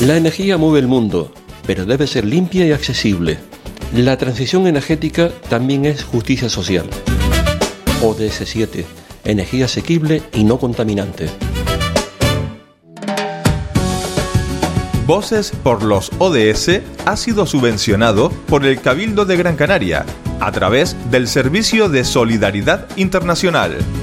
La energía mueve el mundo, pero debe ser limpia y accesible. La transición energética también es justicia social. ODS 7. Energía asequible y no contaminante. Voces por los ODS ha sido subvencionado por el Cabildo de Gran Canaria a través del Servicio de Solidaridad Internacional.